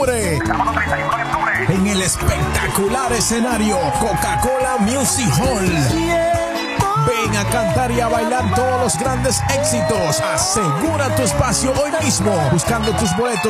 En el espectacular escenario Coca-Cola Music Hall. Ven a cantar y a bailar todos los grandes éxitos. Asegura tu espacio hoy mismo buscando tus boletos